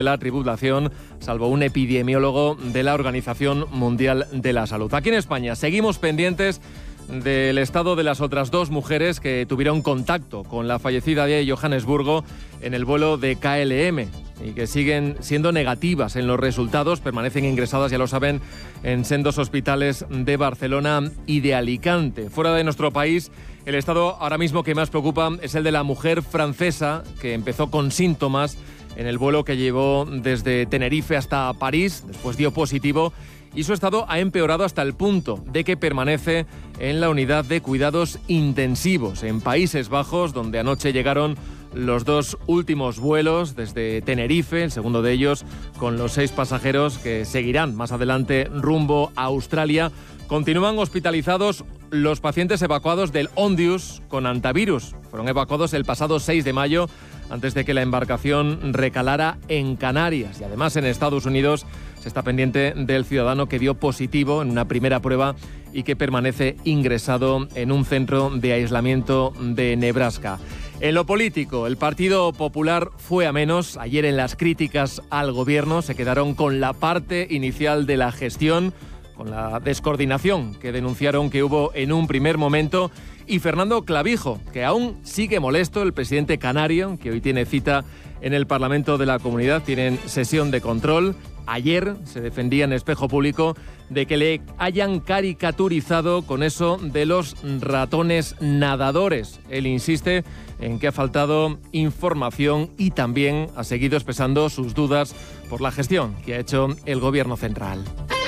la tribulación, salvo un epidemiólogo de la Organización Mundial de la Salud. Aquí en España seguimos pendientes del estado de las otras dos mujeres que tuvieron contacto con la fallecida de Johannesburgo en el vuelo de KLM y que siguen siendo negativas en los resultados. Permanecen ingresadas, ya lo saben, en sendos hospitales de Barcelona y de Alicante. Fuera de nuestro país, el estado ahora mismo que más preocupa es el de la mujer francesa que empezó con síntomas en el vuelo que llevó desde Tenerife hasta París. Después dio positivo y su estado ha empeorado hasta el punto de que permanece en la unidad de cuidados intensivos en Países Bajos, donde anoche llegaron los dos últimos vuelos desde Tenerife, el segundo de ellos con los 6 pasajeros que seguirán más adelante rumbo a Australia. Continúan hospitalizados los pacientes evacuados del Ondius con antivirus. Fueron evacuados el pasado 6 de mayo antes de que la embarcación recalara en Canarias. Y además en Estados Unidos se está pendiente del ciudadano que dio positivo en una primera prueba y que permanece ingresado en un centro de aislamiento de Nebraska. En lo político, el Partido Popular fue a menos. Ayer en las críticas al gobierno se quedaron con la parte inicial de la gestión, con la descoordinación que denunciaron que hubo en un primer momento. Y Fernando Clavijo, que aún sigue molesto, el presidente canario, que hoy tiene cita en el Parlamento de la Comunidad, tienen sesión de control. Ayer se defendía en Espejo Público de que le hayan caricaturizado con eso de los ratones nadadores. Él insiste en que ha faltado información y también ha seguido expresando sus dudas por la gestión que ha hecho el Gobierno central.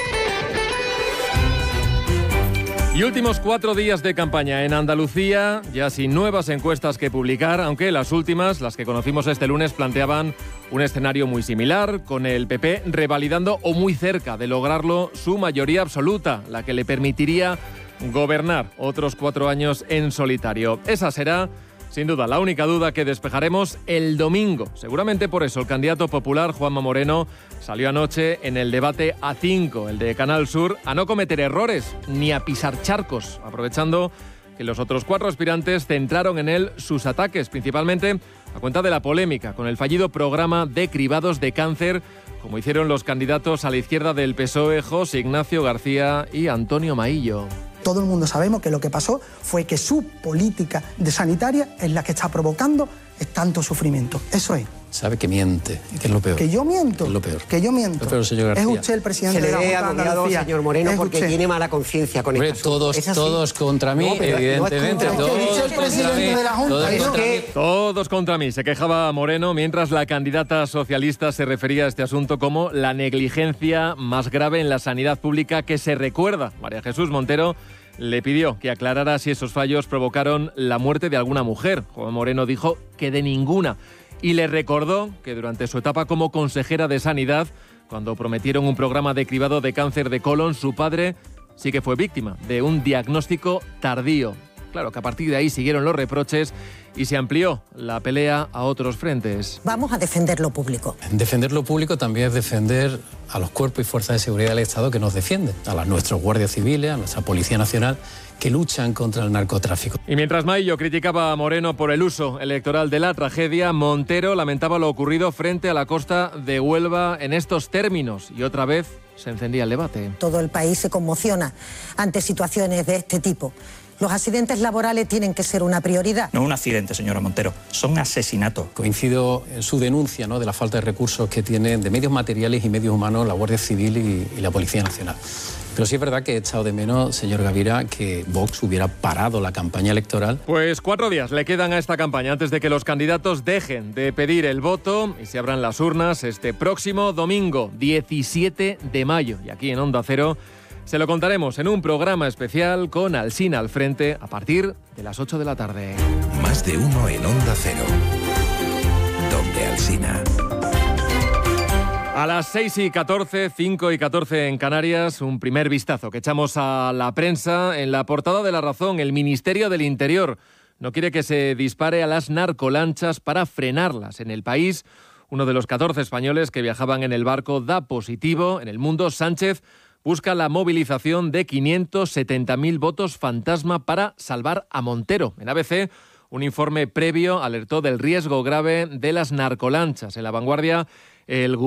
Y últimos 4 días de campaña en Andalucía, ya sin nuevas encuestas que publicar, aunque las últimas, las que conocimos este lunes, planteaban un escenario muy similar, con el PP revalidando o muy cerca de lograrlo su mayoría absoluta, la que le permitiría gobernar otros 4 años en solitario. Esa será, sin duda, la única duda que despejaremos el domingo. Seguramente por eso el candidato popular, Juanma Moreno, salió anoche en el debate A5, el de Canal Sur, a no cometer errores ni a pisar charcos, aprovechando que los otros 4 aspirantes centraron en él sus ataques, principalmente a cuenta de la polémica con el fallido programa de cribados de cáncer, como hicieron los candidatos a la izquierda del PSOE, José Ignacio García y Antonio Maillo. Todo el mundo sabemos que lo que pasó fue que su política de sanitaria es la que está provocando tanto sufrimiento. Eso es. Sabe que miente, que es lo peor. Que yo miento. Es lo peor. Que yo miento. Lo peor, señor García. Es usted el presidente de la Junta de Andalucía. Se le ve señor Moreno, es porque usted. tiene mala conciencia con esto. Todos contra mí, No, evidentemente. no es contra usted. Es el presidente de la Junta. Todos contra mí, se quejaba Moreno, mientras la candidata socialista se refería a este asunto como la negligencia más grave en la sanidad pública que se recuerda. María Jesús Montero le pidió que aclarara si esos fallos provocaron la muerte de alguna mujer. Juan Moreno dijo que de ninguna. Y le recordó que durante su etapa como consejera de Sanidad, cuando prometieron un programa de cribado de cáncer de colon, su padre sí que fue víctima de un diagnóstico tardío. Claro que a partir de ahí siguieron los reproches y se amplió la pelea a otros frentes. Vamos a defender lo público. Defender lo público también es defender a los cuerpos y fuerzas de seguridad del Estado que nos defienden, a nuestros guardias civiles, a nuestra Policía Nacional, que luchan contra el narcotráfico. Y mientras Maillo criticaba a Moreno por el uso electoral de la tragedia, Montero lamentaba lo ocurrido frente a la costa de Huelva en estos términos y otra vez se encendía el debate. Todo el país se conmociona ante situaciones de este tipo. Los accidentes laborales tienen que ser una prioridad. No es un accidente, señora Montero, son asesinatos. Coincido en su denuncia, ¿no?, de la falta de recursos que tienen de medios materiales y medios humanos la Guardia Civil y la Policía Nacional. Pero sí es verdad que he echado de menos, señor Gavira, que Vox hubiera parado la campaña electoral. Pues 4 días le quedan a esta campaña antes de que los candidatos dejen de pedir el voto y se abran las urnas este próximo domingo, 17 de mayo. Y aquí en Onda Cero se lo contaremos en un programa especial con Alsina al frente a partir de las 8 de la tarde. Más de uno en Onda Cero. Donde Alsina. A las 6:14, 5:14 en Canarias, un primer vistazo que echamos a la prensa. En la portada de La Razón, el Ministerio del Interior no quiere que se dispare a las narcolanchas para frenarlas en el país. Uno de los 14 españoles que viajaban en el barco da positivo. En El Mundo, Sánchez busca la movilización de 570.000 votos fantasma para salvar a Montero. En ABC, un informe previo alertó del riesgo grave de las narcolanchas. En La Vanguardia, el